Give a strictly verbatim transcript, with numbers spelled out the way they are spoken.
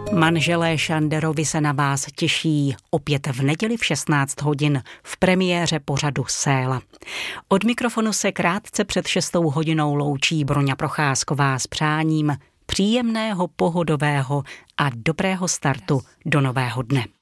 Manželé Šanderovi se na vás těší opět v neděli v šestnáct hodin v premiéře pořadu Séla. Od mikrofonu se krátce před šestou hodinou loučí Broňa Procházková s přáním příjemného, pohodového a dobrého startu do nového dne.